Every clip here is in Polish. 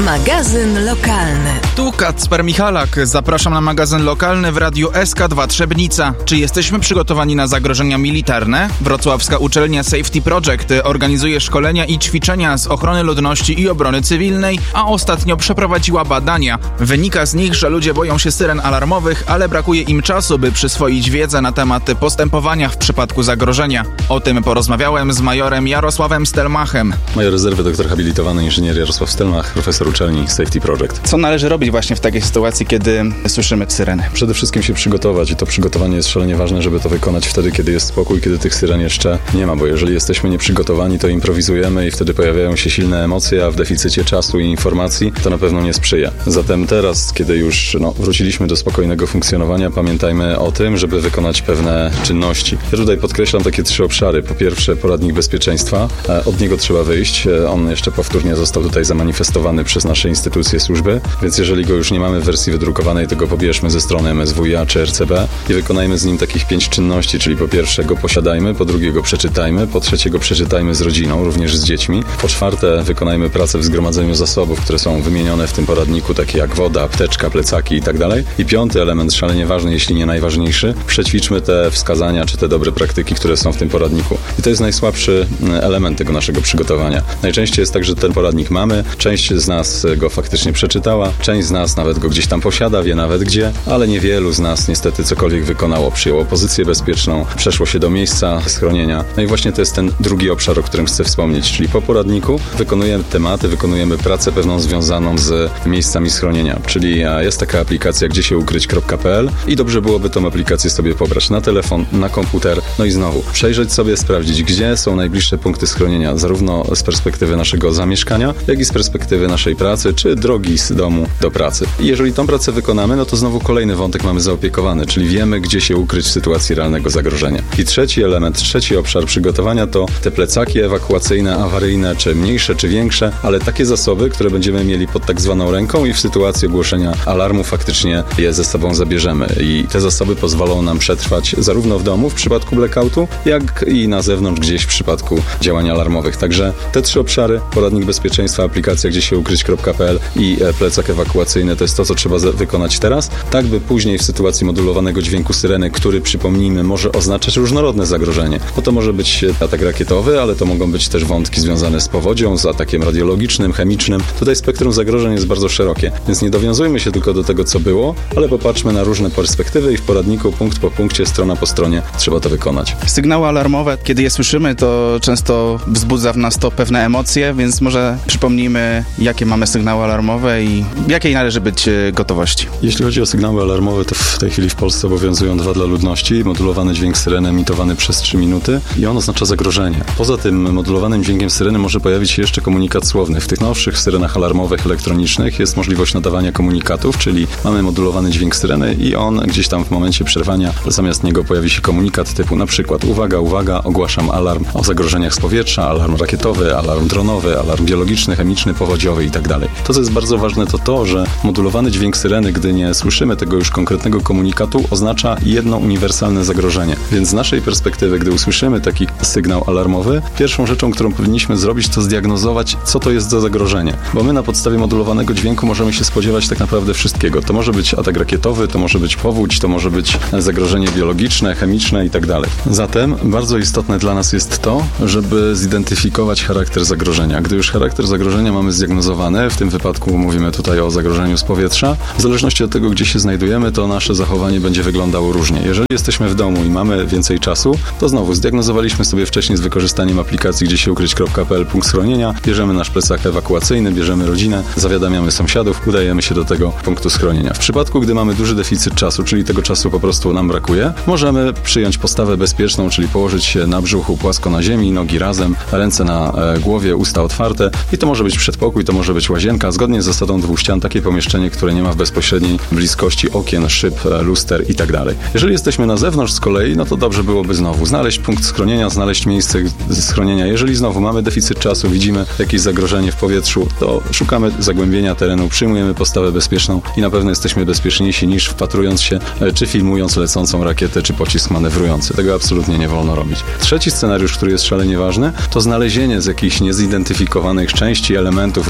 Magazyn lokalny. Tu Kacper Michalak. Zapraszam na magazyn lokalny w Radiu SK2 Trzebnica. Czy jesteśmy przygotowani na zagrożenia militarne? Wrocławska uczelnia Safety Project organizuje szkolenia i ćwiczenia z ochrony ludności i obrony cywilnej, a ostatnio przeprowadziła badania. Wynika z nich, że ludzie boją się syren alarmowych, ale brakuje im czasu, by przyswoić wiedzę na temat postępowania w przypadku zagrożenia. O tym porozmawiałem z majorem Jarosławem Stelmachem. Major rezerwy, doktor habilitowany inżynier Jarosław Stelmach, profesor uczelni Safety Project. Co należy robić właśnie w takiej sytuacji, kiedy słyszymy syreny? Przede wszystkim się przygotować i to przygotowanie jest szalenie ważne, żeby to wykonać wtedy, kiedy jest spokój, kiedy tych syren jeszcze nie ma, bo jeżeli jesteśmy nieprzygotowani, to improwizujemy i wtedy pojawiają się silne emocje, a w deficycie czasu i informacji to na pewno nie sprzyja. Zatem teraz, kiedy już wróciliśmy do spokojnego funkcjonowania, pamiętajmy o tym, żeby wykonać pewne czynności. Ja tutaj podkreślam takie 3 obszary. Po pierwsze, poradnik bezpieczeństwa. Od niego trzeba wyjść. On jeszcze powtórnie został tutaj zamanifestowany przez nasze instytucje, służby, więc jeżeli go już nie mamy w wersji wydrukowanej, to go pobierzmy ze strony MSWiA czy RCB i wykonajmy z nim takich 5 czynności, czyli po pierwsze go posiadajmy, po drugie go przeczytajmy, po trzecie go przeczytajmy z rodziną, również z dziećmi, po czwarte wykonajmy pracę w zgromadzeniu zasobów, które są wymienione w tym poradniku, takie jak woda, apteczka, plecaki i tak dalej. I 5. element, szalenie ważny, jeśli nie najważniejszy, przećwiczmy te wskazania czy te dobre praktyki, które są w tym poradniku. I to jest najsłabszy element tego naszego przygotowania. Najczęściej jest tak, że ten poradnik mamy, część z nas go faktycznie przeczytała, część z nas nawet go gdzieś tam posiada, wie nawet gdzie, ale niewielu z nas niestety cokolwiek wykonało, przyjęło pozycję bezpieczną, przeszło się do miejsca schronienia. No i właśnie to jest ten drugi obszar, o którym chcę wspomnieć, czyli po poradniku wykonujemy tematy, wykonujemy pracę pewną związaną z miejscami schronienia, czyli jest taka aplikacja gdziesiukryć.pl i dobrze byłoby tą aplikację sobie pobrać na telefon, na komputer, no i znowu przejrzeć sobie, sprawdzić, gdzie są najbliższe punkty schronienia, zarówno z perspektywy naszego zamieszkania, jak i z perspektywy naszej pracy, czy drogi z domu do pracy. I jeżeli tą pracę wykonamy, no to znowu kolejny wątek mamy zaopiekowany, czyli wiemy, gdzie się ukryć w sytuacji realnego zagrożenia. I trzeci element, trzeci obszar przygotowania to te plecaki ewakuacyjne, awaryjne, czy mniejsze, czy większe, ale takie zasoby, które będziemy mieli pod tak zwaną ręką i w sytuacji ogłoszenia alarmu faktycznie je ze sobą zabierzemy. I te zasoby pozwolą nam przetrwać zarówno w domu w przypadku blackoutu, jak i na zewnątrz gdzieś w przypadku działań alarmowych. Także te 3 obszary, poradnik bezpieczeństwa, aplikacja gdziesiukryć.pl i plecak ewakuacyjny, to jest to, co trzeba wykonać teraz, tak by później w sytuacji modulowanego dźwięku syreny, który, przypomnijmy, może oznaczać różnorodne zagrożenie, bo to może być atak rakietowy, ale to mogą być też wątki związane z powodzią, z atakiem radiologicznym, chemicznym. Tutaj spektrum zagrożeń jest bardzo szerokie, więc nie dowiązujmy się tylko do tego, co było, ale popatrzmy na różne perspektywy i w poradniku punkt po punkcie, strona po stronie trzeba to wykonać. Sygnały alarmowe, kiedy je słyszymy, to często wzbudza w nas to pewne emocje, więc może przypomnijmy, jakie mamy sygnały alarmowe i jakiej należy być gotowości. Jeśli chodzi o sygnały alarmowe, to w tej chwili w Polsce obowiązują 2 dla ludności. Modulowany dźwięk syreny emitowany przez 3 minuty i on oznacza zagrożenie. Poza tym modulowanym dźwiękiem syreny może pojawić się jeszcze komunikat słowny. W tych nowszych syrenach alarmowych elektronicznych jest możliwość nadawania komunikatów, czyli mamy modulowany dźwięk syreny i on gdzieś tam w momencie przerwania zamiast niego pojawi się komunikat typu na przykład uwaga, uwaga, ogłaszam alarm o zagrożeniach z powietrza, alarm rakietowy, alarm dronowy, alarm biologiczny, chemiczny, powodziowy i tak dalej. To, co jest bardzo ważne, to, że modulowany dźwięk syreny, gdy nie słyszymy tego już konkretnego komunikatu, oznacza jedno uniwersalne zagrożenie. Więc z naszej perspektywy, gdy usłyszymy taki sygnał alarmowy, pierwszą rzeczą, którą powinniśmy zrobić, to zdiagnozować, co to jest za zagrożenie. Bo my na podstawie modulowanego dźwięku możemy się spodziewać tak naprawdę wszystkiego. To może być atak rakietowy, to może być powódź, to może być zagrożenie biologiczne, chemiczne i tak dalej. Zatem bardzo istotne dla nas jest to, żeby zidentyfikować charakter zagrożenia. Gdy już charakter zagrożenia mamy zdiagnozowany, w tym wypadku mówimy tutaj o zagrożeniu z powietrza, w zależności od tego, gdzie się znajdujemy, to nasze zachowanie będzie wyglądało różnie. Jeżeli jesteśmy w domu i mamy więcej czasu, to znowu zdiagnozowaliśmy sobie wcześniej z wykorzystaniem aplikacji gdziesiukryć.pl punkt schronienia, bierzemy nasz plecak ewakuacyjny, bierzemy rodzinę, zawiadamiamy sąsiadów, udajemy się do tego punktu schronienia. W przypadku, gdy mamy duży deficyt czasu, czyli tego czasu po prostu nam brakuje, możemy przyjąć postawę bezpieczną, czyli położyć się na brzuchu płasko na ziemi, nogi razem, ręce na głowie, usta otwarte i to może być przedpokój, to może być łazienka, zgodnie z zasadą 2 ścian, takie pomieszczenie, które nie ma w bezpośredniej bliskości okien, szyb, luster i tak dalej. Jeżeli jesteśmy na zewnątrz z kolei, no to dobrze byłoby znowu znaleźć punkt schronienia, znaleźć miejsce schronienia. Jeżeli znowu mamy deficyt czasu, widzimy jakieś zagrożenie w powietrzu, to szukamy zagłębienia terenu, przyjmujemy postawę bezpieczną i na pewno jesteśmy bezpieczniejsi niż wpatrując się, czy filmując lecącą rakietę, czy pocisk manewrujący. Tego absolutnie nie wolno robić. Trzeci scenariusz, który jest szalenie ważny, to znalezienie z jakichś niezidentyfikowanych części, elementów, różnych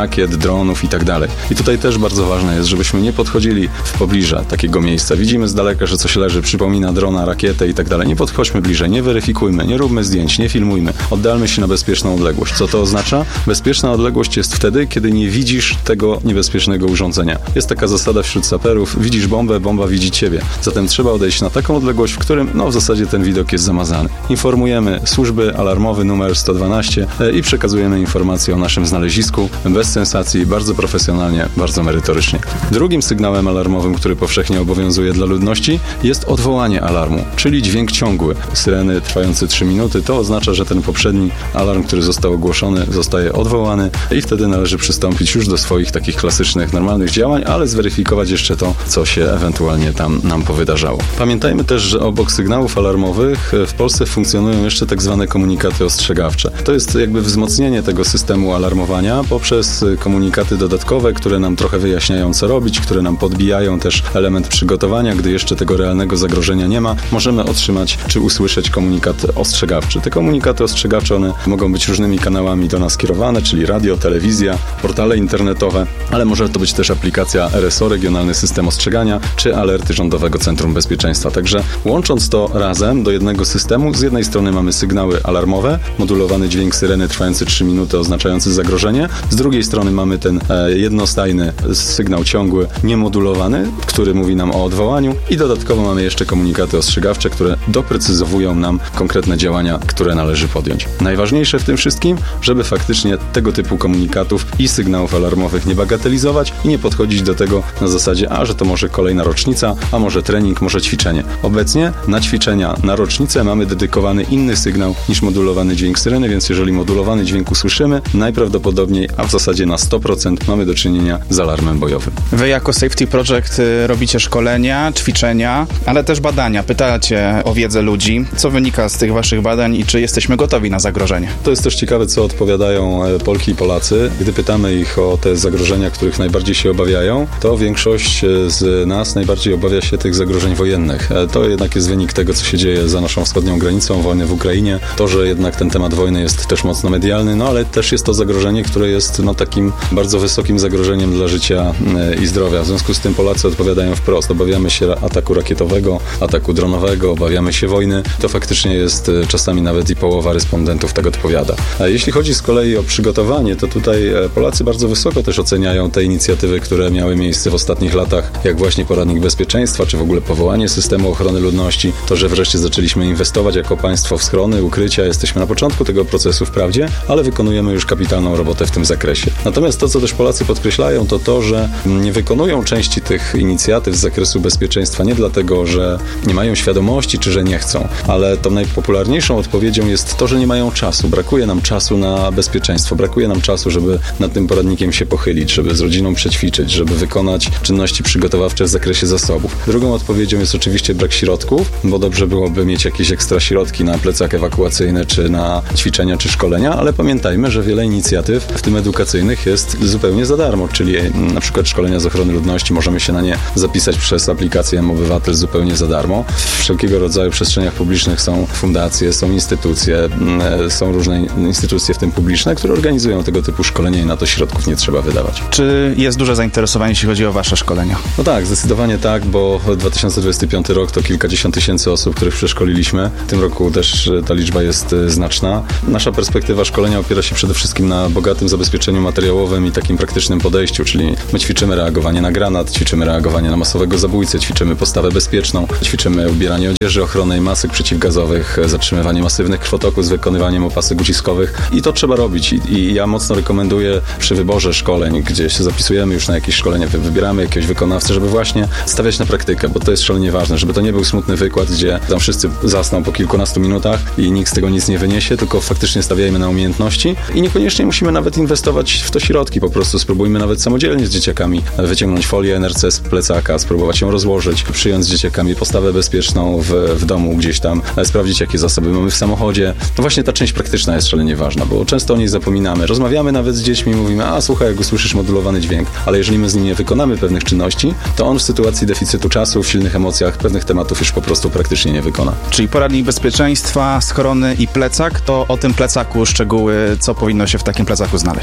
rakiet, dronów i tak dalej. I tutaj też bardzo ważne jest, żebyśmy nie podchodzili w pobliże takiego miejsca. Widzimy z daleka, że coś leży, przypomina drona, rakietę i tak dalej. Nie podchodźmy bliżej, nie weryfikujmy, nie róbmy zdjęć, nie filmujmy. Oddalmy się na bezpieczną odległość. Co to oznacza? Bezpieczna odległość jest wtedy, kiedy nie widzisz tego niebezpiecznego urządzenia. Jest taka zasada wśród saperów, widzisz bombę, bomba widzi ciebie. Zatem trzeba odejść na taką odległość, w którym w zasadzie ten widok jest zamazany. Informujemy służby, alarmowy numer 112 i przekazujemy informacje o naszym znalezisku bez sensacji, bardzo profesjonalnie, bardzo merytorycznie. Drugim sygnałem alarmowym, który powszechnie obowiązuje dla ludności, jest odwołanie alarmu, czyli dźwięk ciągły. Syreny trwający 3 minuty, to oznacza, że ten poprzedni alarm, który został ogłoszony, zostaje odwołany i wtedy należy przystąpić już do swoich takich klasycznych, normalnych działań, ale zweryfikować jeszcze to, co się ewentualnie tam nam powydarzało. Pamiętajmy też, że obok sygnałów alarmowych w Polsce funkcjonują jeszcze tak zwane komunikaty ostrzegawcze. To jest jakby wzmocnienie tego systemu alarmowania poprzez komunikaty dodatkowe, które nam trochę wyjaśniają, co robić, które nam podbijają też element przygotowania, gdy jeszcze tego realnego zagrożenia nie ma. Możemy otrzymać czy usłyszeć komunikat ostrzegawczy. Te komunikaty ostrzegawcze, one mogą być różnymi kanałami do nas kierowane, czyli radio, telewizja, portale internetowe, ale może to być też aplikacja RSO, Regionalny System Ostrzegania, czy alerty Rządowego Centrum Bezpieczeństwa. Także łącząc to razem do jednego systemu, z jednej strony mamy sygnały alarmowe, modulowany dźwięk syreny trwający 3 minuty oznaczający zagrożenie, z drugiej strony mamy ten jednostajny sygnał ciągły, niemodulowany, który mówi nam o odwołaniu i dodatkowo mamy jeszcze komunikaty ostrzegawcze, które doprecyzowują nam konkretne działania, które należy podjąć. Najważniejsze w tym wszystkim, żeby faktycznie tego typu komunikatów i sygnałów alarmowych nie bagatelizować i nie podchodzić do tego na zasadzie, że to może kolejna rocznica, a może trening, może ćwiczenie. Obecnie na ćwiczenia, na rocznicę mamy dedykowany inny sygnał niż modulowany dźwięk syreny, więc jeżeli modulowany dźwięk usłyszymy, najprawdopodobniej, a w zasadzie na 100% mamy do czynienia z alarmem bojowym. Wy jako Safety Project robicie szkolenia, ćwiczenia, ale też badania. Pytacie o wiedzę ludzi. Co wynika z tych waszych badań i czy jesteśmy gotowi na zagrożenie? To jest też ciekawe, co odpowiadają Polki i Polacy. Gdy pytamy ich o te zagrożenia, których najbardziej się obawiają, to większość z nas najbardziej obawia się tych zagrożeń wojennych. To jednak jest wynik tego, co się dzieje za naszą wschodnią granicą, wojny w Ukrainie. To, że jednak ten temat wojny jest też mocno medialny, ale też jest to zagrożenie, które jest takim bardzo wysokim zagrożeniem dla życia i zdrowia. W związku z tym Polacy odpowiadają wprost. Obawiamy się ataku rakietowego, ataku dronowego, obawiamy się wojny. To faktycznie jest czasami nawet i połowa respondentów tak odpowiada. A jeśli chodzi z kolei o przygotowanie, to tutaj Polacy bardzo wysoko też oceniają te inicjatywy, które miały miejsce w ostatnich latach, jak właśnie poradnik bezpieczeństwa, czy w ogóle powołanie systemu ochrony ludności, to, że wreszcie zaczęliśmy inwestować jako państwo w schrony, ukrycia. Jesteśmy na początku tego procesu wprawdzie, ale wykonujemy już kapitalną robotę w tym zakresie. Natomiast to, co też Polacy podkreślają, to, że nie wykonują części tych inicjatyw z zakresu bezpieczeństwa nie dlatego, że nie mają świadomości, czy że nie chcą, ale tą najpopularniejszą odpowiedzią jest to, że nie mają czasu. Brakuje nam czasu na bezpieczeństwo, brakuje nam czasu, żeby nad tym poradnikiem się pochylić, żeby z rodziną przećwiczyć, żeby wykonać czynności przygotowawcze w zakresie zasobów. Drugą odpowiedzią jest oczywiście brak środków, bo dobrze byłoby mieć jakieś ekstra środki na plecak ewakuacyjny, czy na ćwiczenia, czy szkolenia, ale pamiętajmy, że wiele inicjatyw, w tym edukacyjnych, jest zupełnie za darmo, czyli na przykład szkolenia z ochrony ludności, możemy się na nie zapisać przez aplikację mObywatel zupełnie za darmo. W wszelkiego rodzaju przestrzeniach publicznych są fundacje, są instytucje, są różne instytucje, w tym publiczne, które organizują tego typu szkolenia i na to środków nie trzeba wydawać. Czy jest duże zainteresowanie, jeśli chodzi o wasze szkolenia? No tak, zdecydowanie tak, bo 2025 rok to kilkadziesiąt tysięcy osób, których przeszkoliliśmy. W tym roku też ta liczba jest znaczna. Nasza perspektywa szkolenia opiera się przede wszystkim na bogatym zabezpieczeniu materiałowym i takim praktycznym podejściu, czyli my ćwiczymy reagowanie na granat, ćwiczymy reagowanie na masowego zabójcę, ćwiczymy postawę bezpieczną, ćwiczymy ubieranie odzieży ochronnej, masek przeciwgazowych, zatrzymywanie masywnych krwotoków z wykonywaniem opasek uciskowych i to trzeba robić. I ja mocno rekomenduję przy wyborze szkoleń, gdzie się zapisujemy już na jakieś szkolenie, wybieramy jakiegoś wykonawcę, żeby właśnie stawiać na praktykę, bo to jest szalenie ważne, żeby to nie był smutny wykład, gdzie tam wszyscy zasną po kilkunastu minutach i nikt z tego nic nie wyniesie, tylko faktycznie stawiajmy na umiejętności i niekoniecznie musimy nawet inwestować w to środki, po prostu spróbujmy nawet samodzielnie z dzieciakami wyciągnąć folię NRC z plecaka, spróbować ją rozłożyć, przyjąć z dzieciakami postawę bezpieczną w domu gdzieś tam, sprawdzić jakie zasoby mamy w samochodzie. No właśnie ta część praktyczna jest szalenie ważna, bo często o niej zapominamy. Rozmawiamy nawet z dziećmi, mówimy, słuchaj, jak usłyszysz modulowany dźwięk, ale jeżeli my z nim nie wykonamy pewnych czynności, to on w sytuacji deficytu czasu, w silnych emocjach pewnych tematów już po prostu praktycznie nie wykona. Czyli poradnik bezpieczeństwa, schrony i plecak, to o tym plecaku szczegóły, co powinno się w takim plecaku znaleźć. Jeśli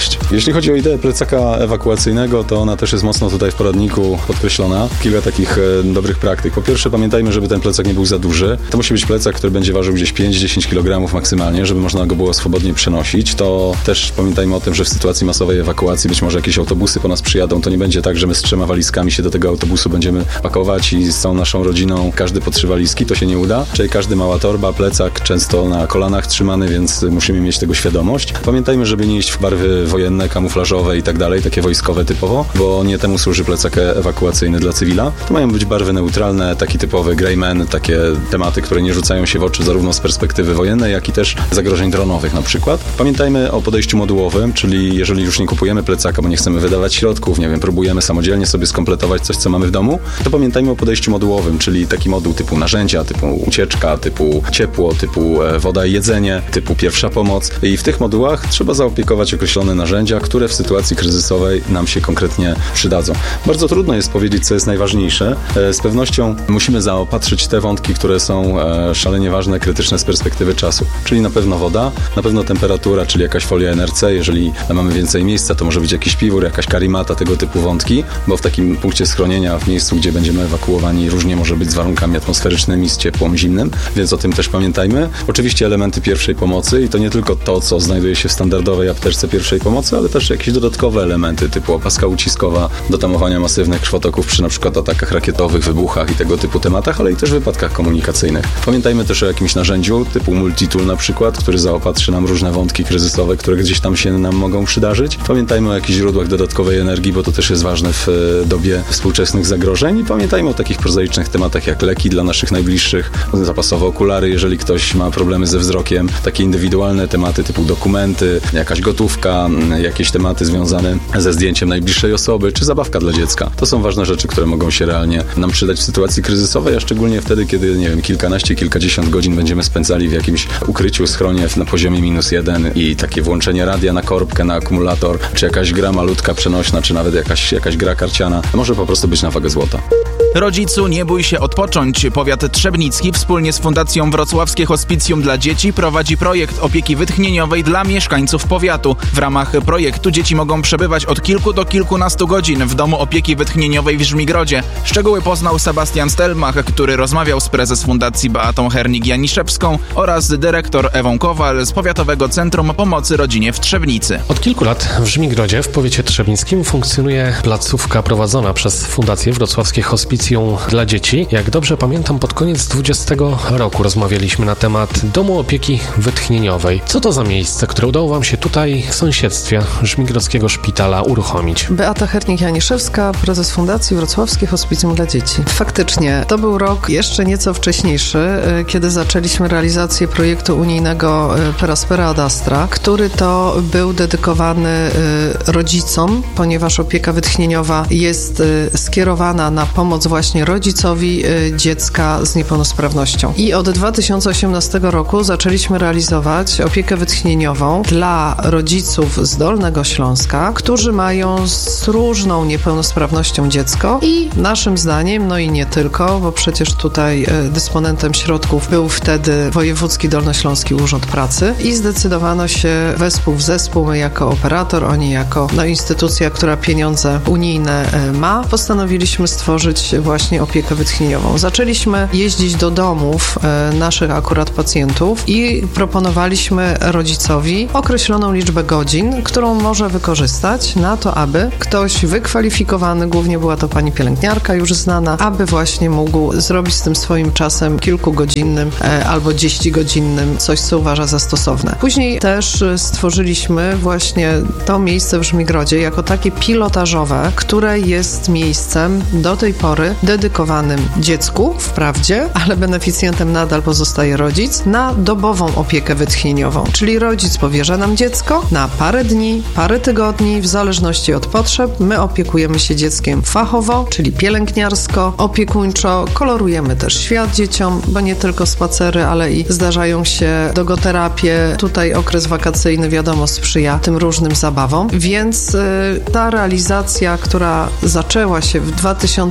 Jeśli chodzi o ideę plecaka ewakuacyjnego, to ona też jest mocno tutaj w poradniku podkreślona. Kilka takich dobrych praktyk. Po pierwsze, pamiętajmy, żeby ten plecak nie był za duży. To musi być plecak, który będzie ważył gdzieś 5-10 kg maksymalnie, żeby można go było swobodnie przenosić. To też pamiętajmy o tym, że w sytuacji masowej ewakuacji być może jakieś autobusy po nas przyjadą. To nie będzie tak, że my z 3 walizkami się do tego autobusu będziemy pakować i z całą naszą rodziną każdy po 3 walizki. To się nie uda. Czyli każdy mała torba, plecak, często na kolanach trzymany, więc musimy mieć tego świadomość. Pamiętajmy, żeby nie iść w barwy wojenne, kamuflażowe i tak dalej, takie wojskowe typowo, bo nie temu służy plecak ewakuacyjny dla cywila. To mają być barwy neutralne, taki typowy greyman, takie tematy, które nie rzucają się w oczy zarówno z perspektywy wojennej, jak i też zagrożeń dronowych na przykład. Pamiętajmy o podejściu modułowym, czyli jeżeli już nie kupujemy plecaka, bo nie chcemy wydawać środków, nie wiem, próbujemy samodzielnie sobie skompletować coś, co mamy w domu, to pamiętajmy o podejściu modułowym, czyli taki moduł typu narzędzia, typu ucieczka, typu ciepło, typu woda i jedzenie, typu pierwsza pomoc. I w tych modułach trzeba zaopiekować określone narzędzia, które w sytuacji kryzysowej nam się konkretnie przydadzą. Bardzo trudno jest powiedzieć, co jest najważniejsze. Z pewnością musimy zaopatrzyć te wątki, które są szalenie ważne, krytyczne z perspektywy czasu. Czyli na pewno woda, na pewno temperatura, czyli jakaś folia NRC. Jeżeli mamy więcej miejsca, to może być jakiś piwór, jakaś karimata, tego typu wątki, bo w takim punkcie schronienia, w miejscu, gdzie będziemy ewakuowani, różnie może być z warunkami atmosferycznymi, z ciepłem, zimnym, więc o tym też pamiętajmy. Oczywiście elementy pierwszej pomocy i to nie tylko to, co znajduje się w standardowej apteczce pierwszej pomocy, ale też jakieś dodatkowe elementy typu opaska uciskowa do tamowania masywnych krwotoków przy na przykład atakach rakietowych, wybuchach i tego typu tematach, ale i też wypadkach komunikacyjnych. Pamiętajmy też o jakimś narzędziu typu multitool na przykład, który zaopatrzy nam różne wątki kryzysowe, które gdzieś tam się nam mogą przydarzyć. Pamiętajmy o jakichś źródłach dodatkowej energii, bo to też jest ważne w dobie współczesnych zagrożeń i pamiętajmy o takich prozaicznych tematach jak leki dla naszych najbliższych, zapasowe okulary, jeżeli ktoś ma problemy ze wzrokiem, takie indywidualne tematy typu dokumenty, jakaś gotówka, jakieś tematy związane ze zdjęciem najbliższej osoby, czy zabawka dla dziecka. To są ważne rzeczy, które mogą się realnie nam przydać w sytuacji kryzysowej, a szczególnie wtedy, kiedy, nie wiem, kilkanaście, kilkadziesiąt godzin będziemy spędzali w jakimś ukryciu, schronie na poziomie -1 i takie włączenie radia na korbkę, na akumulator, czy jakaś gra malutka, przenośna, czy nawet jakaś gra karciana, może po prostu być na wagę złota. Rodzicu, nie bój się odpocząć. Powiat trzebnicki wspólnie z Fundacją Wrocławskie Hospicjum dla Dzieci prowadzi projekt opieki wytchnieniowej dla mieszkańców powiatu. W ramach projektu dzieci mogą przebywać od kilku do kilkunastu godzin w domu opieki wytchnieniowej w Żmigrodzie. Szczegóły poznał Sebastian Stelmach, który rozmawiał z prezes Fundacji Beatą Hernig-Janiszewską oraz dyrektor Ewą Kowal z Powiatowego Centrum Pomocy Rodzinie w Trzebnicy. Od kilku lat w Żmigrodzie w powiecie trzebnickim funkcjonuje placówka prowadzona przez Fundację Wrocławskie Hospicjum dla Dzieci. Jak dobrze pamiętam, pod koniec 2020 roku rozmawialiśmy na temat domu opieki wytchnieniowej. Co to za miejsce, które udało Wam się tutaj w sąsiedztwie Żmigrodzkiego Szpitala uruchomić? Beata Hernig-Janiszewska, prezes Fundacji Wrocławskie Hospicjum dla Dzieci. Faktycznie, to był rok jeszcze nieco wcześniejszy, kiedy zaczęliśmy realizację projektu unijnego Peraspera ad Astra, który to był dedykowany rodzicom, ponieważ opieka wytchnieniowa jest skierowana na pomoc właśnie rodzicowi dziecka z niepełnosprawnością. I od 2018 roku zaczęliśmy realizować opiekę wytchnieniową dla rodziców z Dolnego Śląska, którzy mają z różną niepełnosprawnością dziecko i naszym zdaniem, no i nie tylko, bo przecież tutaj dysponentem środków był wtedy Wojewódzki Dolnośląski Urząd Pracy i zdecydowano się wespół w zespół, my jako operator, oni jako instytucja, która pieniądze unijne ma, postanowiliśmy stworzyć właśnie opiekę wytchnieniową. Zaczęliśmy jeździć do domów naszych akurat pacjentów i proponowaliśmy rodzicowi określoną liczbę godzin, którą może wykorzystać na to, aby ktoś wykwalifikowany, głównie była to pani pielęgniarka już znana, aby właśnie mógł zrobić z tym swoim czasem kilkugodzinnym albo 10-godzinnym coś, co uważa za stosowne. Później też stworzyliśmy właśnie to miejsce w Żmigrodzie jako takie pilotażowe, które jest miejscem do tej pory dedykowanym dziecku, wprawdzie, ale beneficjentem nadal pozostaje rodzic, na dobową opiekę wytchnieniową. Czyli rodzic powierza nam dziecko na parę dni, parę tygodni, w zależności od potrzeb. My opiekujemy się dzieckiem fachowo, czyli pielęgniarsko, opiekuńczo, kolorujemy też świat dzieciom, bo nie tylko spacery, ale i zdarzają się dogoterapie. Tutaj okres wakacyjny, wiadomo, sprzyja tym różnym zabawom, więc ta realizacja, która zaczęła się w 2019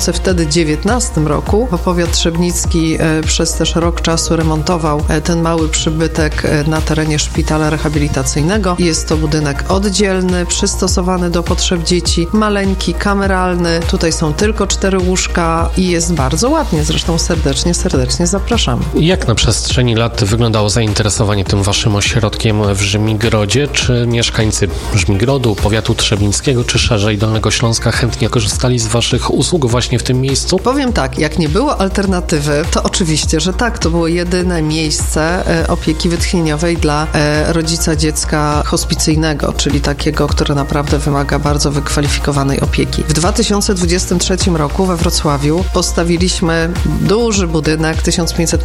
2019 roku, bo powiat trzebnicki przez też rok czasu remontował ten mały przybytek na terenie szpitala rehabilitacyjnego. Jest to budynek oddzielny, przystosowany do potrzeb dzieci, maleńki, kameralny. Tutaj są tylko 4 łóżka i jest bardzo ładnie. Zresztą serdecznie zapraszamy. Jak na przestrzeni lat wyglądało zainteresowanie tym waszym ośrodkiem w Żmigrodzie? Czy mieszkańcy Żmigrodu, powiatu trzebnickiego, czy szerzej Dolnego Śląska chętnie korzystali z waszych usług właśnie w tym miejscu? Powiem tak, jak nie było alternatywy, to oczywiście, że tak, to było jedyne miejsce opieki wytchnieniowej dla rodzica dziecka hospicyjnego, czyli takiego, które naprawdę wymaga bardzo wykwalifikowanej opieki. W 2023 roku we Wrocławiu postawiliśmy duży budynek, 1500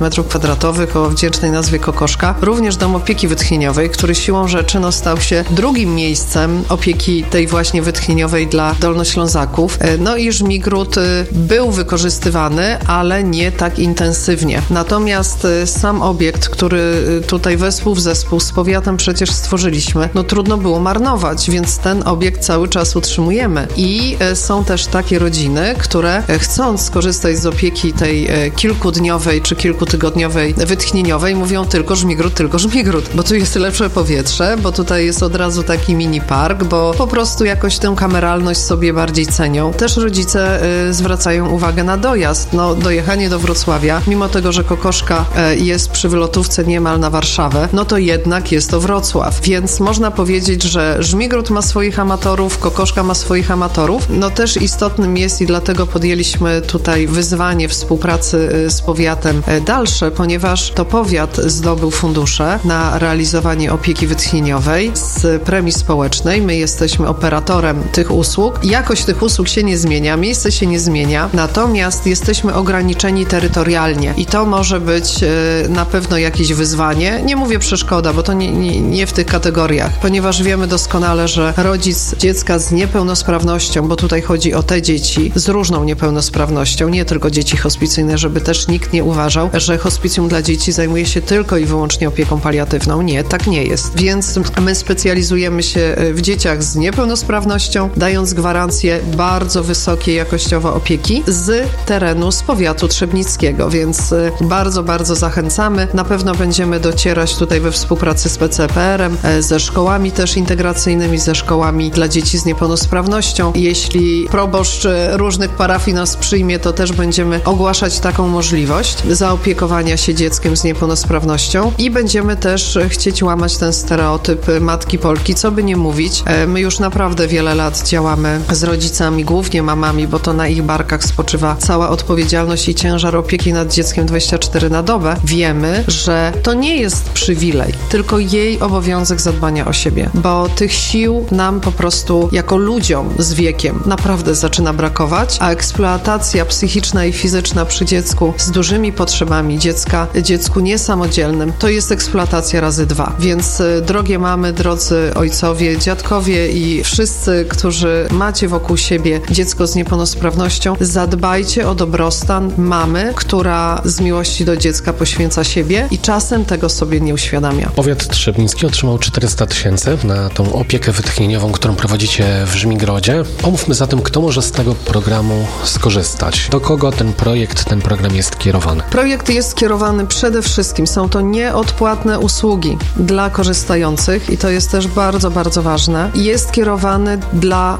m2 o wdzięcznej nazwie Kokoszka, również dom opieki wytchnieniowej, który siłą rzeczy stał się drugim miejscem opieki tej właśnie wytchnieniowej dla Dolnoślązaków. No i Żmigród był wykorzystywany, ale nie tak intensywnie. Natomiast sam obiekt, który tutaj wespół w zespół z powiatem przecież stworzyliśmy, trudno było marnować, więc ten obiekt cały czas utrzymujemy. I są też takie rodziny, które chcąc skorzystać z opieki tej kilkudniowej czy kilkutygodniowej wytchnieniowej, mówią tylko Żmigród, bo tu jest lepsze powietrze, bo tutaj jest od razu taki mini park, bo po prostu jakoś tę kameralność sobie bardziej cenią. Też rodzice zwracają uwagę na dojazd. Dojechanie do Wrocławia, mimo tego, że Kokoszka jest przy wylotówce niemal na Warszawę, to jednak jest to Wrocław. Więc można powiedzieć, że Żmigród ma swoich amatorów, Kokoszka ma swoich amatorów. Też istotnym jest i dlatego podjęliśmy tutaj wyzwanie współpracy z powiatem dalsze, ponieważ to powiat zdobył fundusze na realizowanie opieki wytchnieniowej z premii społecznej. My jesteśmy operatorem tych usług. Jakość tych usług się nie zmienia, miejsce się nie zmienia, natomiast jesteśmy ograniczeni terytorialnie i to może być na pewno jakieś wyzwanie. Nie mówię przeszkoda, bo to nie w tych kategoriach, ponieważ wiemy doskonale, że rodzic dziecka z niepełnosprawnością, bo tutaj chodzi o te dzieci z różną niepełnosprawnością, nie tylko dzieci hospicyjne, żeby też nikt nie uważał, że hospicjum dla dzieci zajmuje się tylko i wyłącznie opieką paliatywną. Nie, tak nie jest. Więc my specjalizujemy się w dzieciach z niepełnosprawnością, dając gwarancję bardzo wysokiej jakościowo opieki z terenu, z powiatu trzebnickiego, więc bardzo zachęcamy. Na pewno będziemy docierać tutaj we współpracy z PCPR-em, ze szkołami też integracyjnymi, ze szkołami dla dzieci z niepełnosprawnością. Jeśli proboszcz różnych parafii nas przyjmie, to też będziemy ogłaszać taką możliwość zaopiekowania się dzieckiem z niepełnosprawnością i będziemy też chcieć łamać ten stereotyp matki Polki, co by nie mówić. My już naprawdę wiele lat działamy z rodzicami, głównie mamami, bo to na ich barkach spoczywa cała odpowiedzialność i ciężar opieki nad dzieckiem 24 na dobę. Wiemy, że to nie jest przywilej, tylko jej obowiązek zadbania o siebie, bo tych sił nam po prostu jako ludziom z wiekiem naprawdę zaczyna brakować, a eksploatacja psychiczna i fizyczna przy dziecku z dużymi potrzebami dziecku niesamodzielnym, to jest eksploatacja razy 2. Więc drogie mamy, drodzy ojcowie, dziadkowie i wszyscy, którzy macie wokół siebie dziecko z niepełnosprawnością, zadbajcie o dobrostan mamy, która z miłości do dziecka poświęca siebie i czasem tego sobie nie uświadamia. Powiat trzebnicki otrzymał 400 000 na tą opiekę wytchnieniową, którą prowadzicie w Żmigrodzie. Pomówmy zatem, kto może z tego programu skorzystać. Do kogo ten program jest kierowany? Projekt jest kierowany przede wszystkim, są to nieodpłatne usługi dla korzystających i to jest też bardzo ważne. Jest kierowany do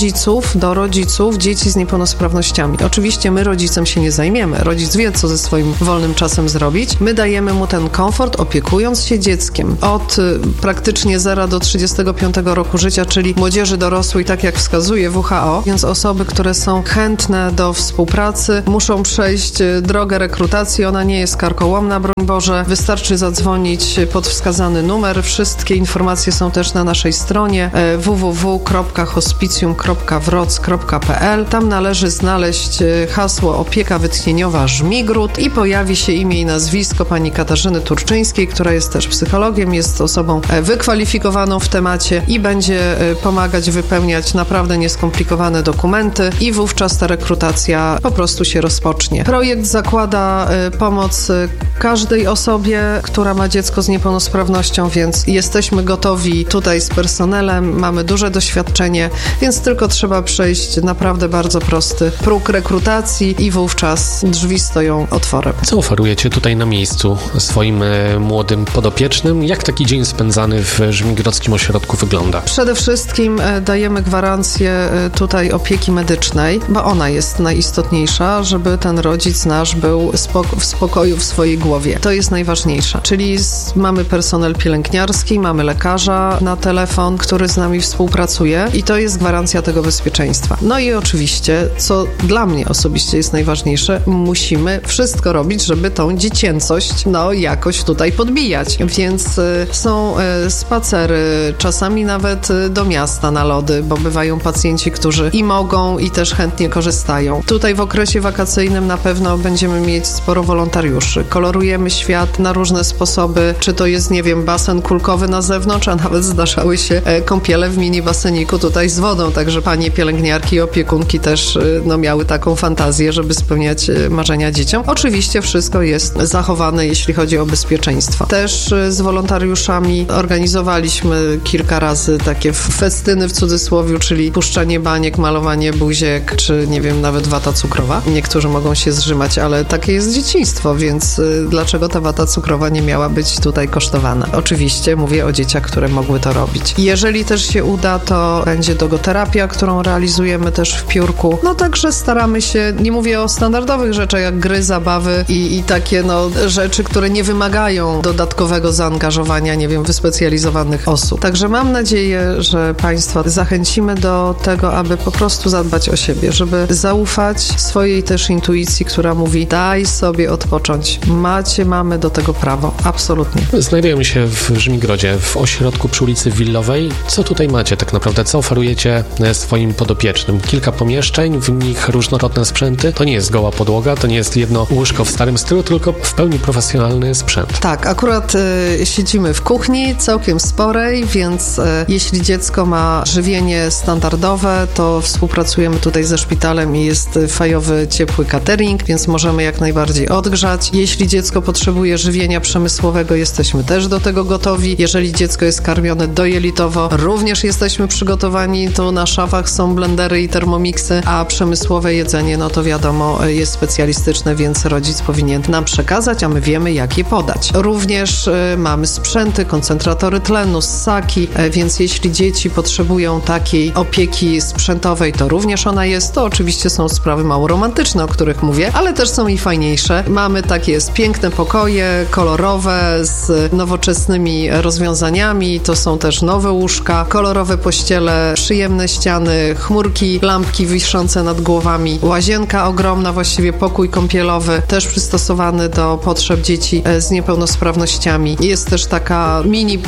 rodziców dzieci z niepełnosprawnościami. Oczywiście my rodzicem się nie zajmiemy. Rodzic wie, co ze swoim wolnym czasem zrobić. My dajemy mu ten komfort, opiekując się dzieckiem od praktycznie 0 do 35 roku życia, czyli młodzieży dorosłej, tak jak wskazuje WHO, więc osoby, które są chętne do współpracy, muszą przejść drogę rekrutacji. Ona nie jest karkołomna, broń Boże. Wystarczy zadzwonić pod wskazany numer. Wszystkie informacje są też na naszej stronie www.hospicjum.wroc.pl. Tam należy znaleźć hasło opieka wytchnieniowa Żmigród i pojawi się imię i nazwisko pani Katarzyny Turczyńskiej, która jest też psychologiem, jest osobą wykwalifikowaną w temacie i będzie pomagać wypełniać naprawdę nieskomplikowane dokumenty i wówczas ta rekrutacja po prostu się rozpocznie. Projekt zakłada pomoc każdej osobie, która ma dziecko z niepełnosprawnością, więc jesteśmy gotowi tutaj z personelem, mamy duże doświadczenie, więc tylko trzeba przejść naprawdę bardzo prosty próg rok rekrutacji i wówczas drzwi stoją otworem. Co oferujecie tutaj na miejscu swoim młodym podopiecznym? Jak taki dzień spędzany w Żmigrodzkim Ośrodku wygląda? Przede wszystkim dajemy gwarancję tutaj opieki medycznej, bo ona jest najistotniejsza, żeby ten rodzic nasz był w spokoju w swojej głowie. To jest najważniejsze. Czyli mamy personel pielęgniarski, mamy lekarza na telefon, który z nami współpracuje i to jest gwarancja tego bezpieczeństwa. No i oczywiście, co dla mnie osobiście jest najważniejsze, musimy wszystko robić, żeby tą dziecięcość jakoś tutaj podbijać. Więc są spacery, czasami nawet do miasta na lody, bo bywają pacjenci, którzy i mogą, i też chętnie korzystają. Tutaj w okresie wakacyjnym na pewno będziemy mieć sporo wolontariuszy. Kolorujemy świat na różne sposoby, czy to jest, basen kulkowy na zewnątrz, a nawet zdarzały się kąpiele w mini baseniku tutaj z wodą, także panie pielęgniarki i opiekunki też miały taką fantazję, żeby spełniać marzenia dzieciom. Oczywiście wszystko jest zachowane, jeśli chodzi o bezpieczeństwo. Też z wolontariuszami organizowaliśmy kilka razy takie festyny w cudzysłowie, czyli puszczanie baniek, malowanie buziek, czy nawet wata cukrowa. Niektórzy mogą się zrzymać, ale takie jest dzieciństwo, więc dlaczego ta wata cukrowa nie miała być tutaj kosztowana? Oczywiście mówię o dzieciach, które mogły to robić. Jeżeli też się uda, to będzie dogoterapia, którą realizujemy też w Piórku. Także staramy się, nie mówię o standardowych rzeczach jak gry, zabawy i takie rzeczy, które nie wymagają dodatkowego zaangażowania, wyspecjalizowanych osób. Także mam nadzieję, że Państwa zachęcimy do tego, aby po prostu zadbać o siebie, żeby zaufać swojej też intuicji, która mówi: daj sobie odpocząć. Mamy do tego prawo. Absolutnie. Znajdujemy się w Żmigrodzie, w ośrodku przy ulicy Willowej. Co tutaj macie tak naprawdę? Co oferujecie swoim podopiecznym? Kilka pomieszczeń, w nich różnorodne sprzęty. To nie jest goła podłoga, to nie jest jedno łóżko w starym stylu, tylko w pełni profesjonalny sprzęt. Tak, akurat siedzimy w kuchni, całkiem sporej, więc jeśli dziecko ma żywienie standardowe, to współpracujemy tutaj ze szpitalem i jest fajowy, ciepły catering, więc możemy jak najbardziej odgrzać. Jeśli dziecko potrzebuje żywienia przemysłowego, jesteśmy też do tego gotowi. Jeżeli dziecko jest karmione dojelitowo, również jesteśmy przygotowani. Tu na szafach są blendery i termomiksy, a przemysłowe jedzenie, to wiadomo, jest specjalistyczne, więc rodzic powinien nam przekazać, a my wiemy, jak je podać. Również mamy sprzęty, koncentratory tlenu, ssaki, więc jeśli dzieci potrzebują takiej opieki sprzętowej, to również ona jest. To oczywiście są sprawy mało romantyczne, o których mówię, ale też są i fajniejsze. Mamy takie piękne pokoje, kolorowe, z nowoczesnymi rozwiązaniami. To są też nowe łóżka, kolorowe pościele, przyjemne ściany, chmurki, lampki wiszące nad głowami, łazienka ogromna, właściwie pokój kąpielowy, też przystosowany do potrzeb dzieci z niepełnosprawnościami. Jest też taka mini,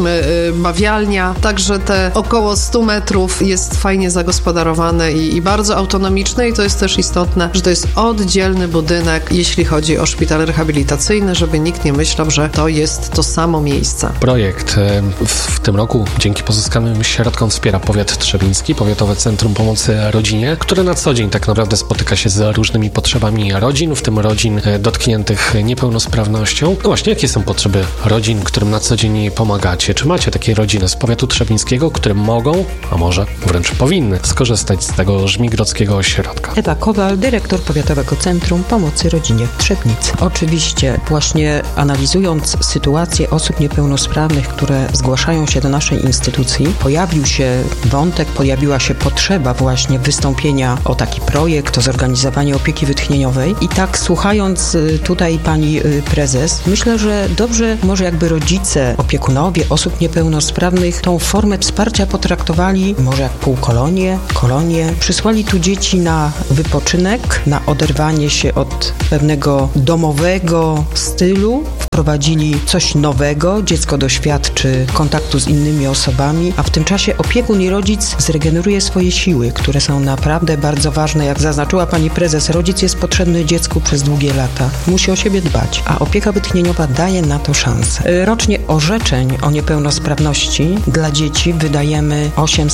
bawialnia, także te około 100 metrów jest fajnie zagospodarowane i bardzo autonomiczne i to jest też istotne, że to jest oddzielny budynek, jeśli chodzi o szpital rehabilitacyjny, żeby nikt nie myślał, że to jest to samo miejsce. Projekt w tym roku dzięki pozyskanym środkom wspiera powiat trzebiński, Powiatowe Centrum Pomocy Rodzinie, które na co dzień tak naprawdę spotyka się z różnymi potrzebami rodzin, w tym rodzin dotkniętych niepełnosprawnością. Właśnie, jakie są potrzeby rodzin, którym na co dzień pomagacie? Czy macie takie rodziny z powiatu trzebińskiego, które mogą, a może wręcz powinny skorzystać z tego żmigrodzkiego ośrodka? Ewa Kowal, dyrektor Powiatowego Centrum Pomocy Rodzinie w Trzebnicy. Oczywiście właśnie analizując sytuację osób niepełnosprawnych, które zgłaszają się do naszej instytucji, pojawił się wątek, pojawiła się potrzeba właśnie wystąpienia o taki projekt, o zorganizowanie opieki wytchnieniowej i tak słuchając tutaj pani prezes, myślę, że dobrze może jakby rodzice, opiekunowie osób niepełnosprawnych tą formę wsparcia potraktowali może jak półkolonie, przysłali tu dzieci na wypoczynek, na oderwanie się od pewnego domowego stylu, wprowadzili coś nowego, dziecko doświadczy kontaktu z innymi osobami, a w tym czasie opiekun i rodzic zregeneruje swoje siły, które są naprawdę bardzo ważne. Jak zaznaczyła pani prezes, rodzic jest potrzebny dziecku przez długie lata. Musi o siebie dbać, a opieka wytchnieniowa daje na to szansę. Rocznie orzeczeń o niepełnosprawności dla dzieci wydajemy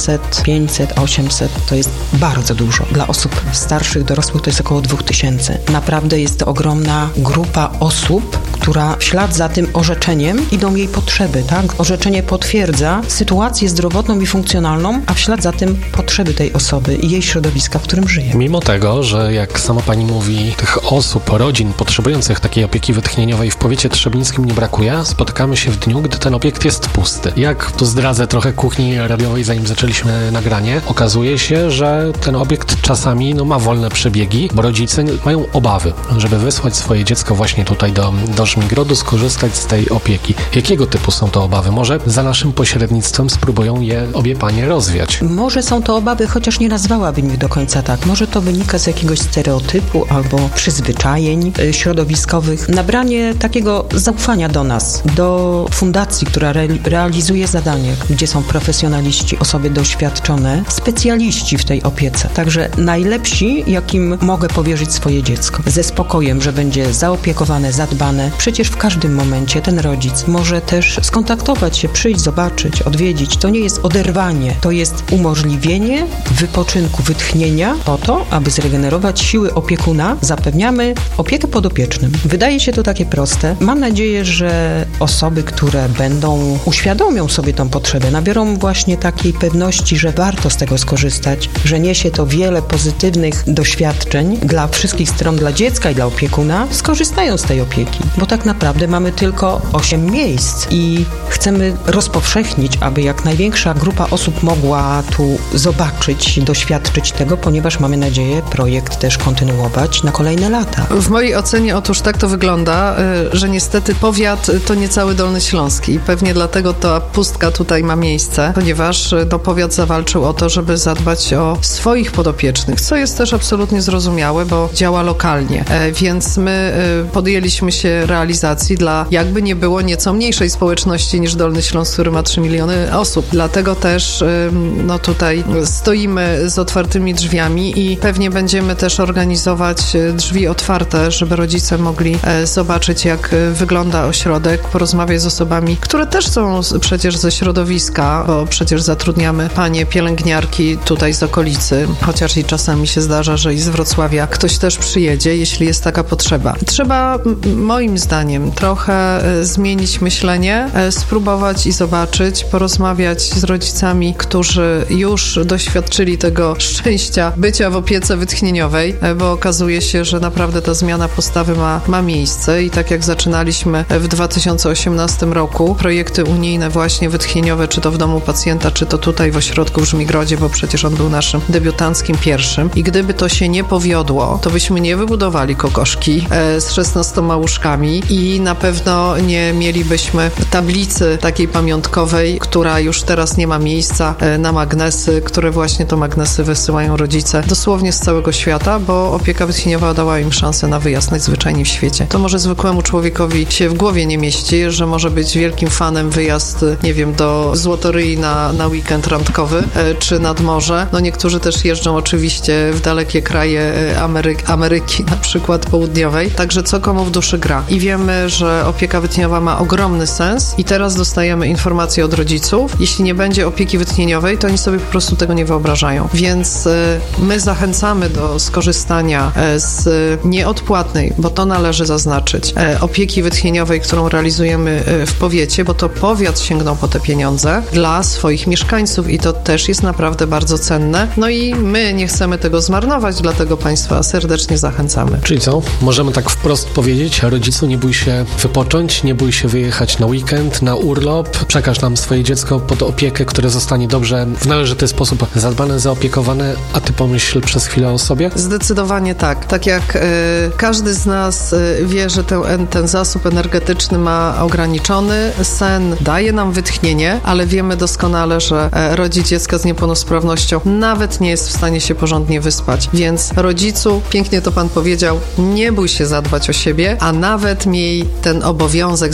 800. To jest bardzo dużo. Dla osób starszych, dorosłych to jest około 2000. Naprawdę jest to ogromna grupa osób, która w ślad za tym orzeczeniem idą jej potrzeby, tak? Orzeczenie potwierdza sytuację zdrowotną i funkcjonalną, a w ślad za tym potrzeby tej osoby i jej środowiska, w którym żyje. Mimo tego, że jak sama pani mówi, tych osób, rodzin potrzebujących takiej opieki wytchnieniowej w powiecie trzebnickim nie brakuje, spotykamy się w dniu, gdy ten obiekt jest pusty. Jak tu zdradzę trochę kuchni radiowej, zanim zaczęliśmy nagranie, okazuje się, że ten obiekt czasami ma wolne przebiegi, bo rodzice mają obawy, żeby wysłać swoje dziecko właśnie tutaj do Żmigrodu, skorzystać z tej opieki. Jakiego typu są to obawy? Może za naszym pośrednictwem spróbują je obie panie rozwiać. Może są to obawy, chociaż nie nazwałabym ich do końca tak. Może to wynika z jakiegoś stereotypu albo przyzwyczajeń środowiskowych. Nabranie takiego zaufania do nas, do fundacji, która realizuje zadanie, gdzie są profesjonaliści, osoby doświadczone, specjaliści w tej opiece. Także najlepsi, jakim mogę powierzyć swoje dziecko. Ze spokojem, że będzie zaopiekowane, zadbane. Przecież w każdym momencie ten rodzic może też skontaktować się, przyjść, zobaczyć, odwiedzić. To nie jest oderwanie, to jest umożliwienie wypoczynku, wytchnienia po to, aby zregenerować siły opiekuna. Zapewniamy opiekę podopiecznym. Wydaje się to takie proste. Mam nadzieję, że osoby, które uświadomią sobie tą potrzebę, nabiorą właśnie takiej pewności, że warto z tego skorzystać, że niesie to wiele pozytywnych doświadczeń dla wszystkich stron, dla dziecka i dla opiekuna, skorzystają z tej opieki. Bo tak naprawdę mamy tylko 8 miejsc i chcemy rozpowszechnić, aby jak największa grupa osób mogła tu zobaczyć, doświadczyć tego, ponieważ mamy nadzieję projekt też kontynuować na kolejne lata. W mojej ocenie otóż tak to wygląda, że niestety powiat to nie cały Dolny Śląski i pewnie dlatego ta pustka tutaj ma miejsce, ponieważ powiat zawalczył o to, żeby zadbać o swoich podopiecznych, co jest też absolutnie zrozumiałe, bo działa lokalnie. Więc my podjęliśmy się realizacji dla jakby nie było nieco mniejszej społeczności niż Dolny Śląsk, który ma 3 miliony osób. Dlatego też tutaj stoimy z otwartymi drzwiami i pewnie będziemy też organizować drzwi otwarte, żeby rodzice mogli zobaczyć, jak wygląda ośrodek, porozmawiać z osobami, które też są przecież ze środowiska, bo przecież zatrudniamy panie pielęgniarki tutaj z okolicy, chociaż i czasami się zdarza, że i z Wrocławia ktoś też przyjedzie, jeśli jest taka potrzeba. Trzeba, moim zdaniem, trochę zmienić myślenie, spróbować i zobaczyć, porozmawiać z rodzicami, którzy już doświadczyli tego szczęścia bycia w opiece wytchnieniowej, bo okazuje się, że naprawdę ta zmiana postawy ma miejsce i tak jak zaczynaliśmy w 2018 roku projekty unijne właśnie wytchnieniowe, czy to w domu pacjenta, czy to tutaj w ośrodku w Żmigrodzie, bo przecież on był naszym debiutanckim pierwszym i gdyby to się nie powiodło, to byśmy nie wybudowali kokoszki z 16 łóżkami i na pewno nie mielibyśmy tablicy takiej pamiątkowej, która już teraz nie ma miejsca na magnesy, które właśnie to magnesy wysyłają rodzice dosłownie z całego świata, bo opieka wytchnieniowa dała im szansę na wyjazd najzwyczajniej w świecie. To może zwykłemu człowiekowi się w głowie nie mieści, że może być wielkim fanem wyjazd, nie wiem, do Złotoryi na weekend randkowy, czy nad morze. Niektórzy też jeżdżą oczywiście w dalekie kraje Ameryki, na przykład południowej, także co komu w duszy gra. I wiemy, że opieka wytchnieniowa ma ogromny sens i teraz dostajemy informacje od rodziców. Jeśli nie będzie opieki wytchnieniowej, to oni sobie po prostu tego nie wyobrażają. Więc my zachęcamy do skorzystania z nieodpłatnej, bo to należy zaznaczyć, opieki wytchnieniowej, którą realizujemy w powiecie, bo to powiat sięgnął po te pieniądze dla swoich mieszkańców i to też jest naprawdę bardzo cenne. I my nie chcemy tego zmarnować, dlatego Państwa serdecznie zachęcamy. Czyli co? Możemy tak wprost powiedzieć, rodzicu, nie bój się wypocząć, nie bój się wyjechać na weekend, na urlop, przekaż nam swoje dziecko pod opiekę, które zostanie dobrze, w należyty sposób zadbane, zaopiekowane, a ty pomyśl przez chwilę o sobie? Zdecydowanie tak. Tak jak każdy z nas wie, że ten zasób energetyczny ma ograniczony, sen daje nam wytchnienie, ale wiemy doskonale, że rodzic dziecka z niepełnosprawnością nawet nie jest w stanie się porządnie wyspać. Więc rodzicu, pięknie to Pan powiedział, nie bój się zadbać o siebie, a nawet miej ten obowiązek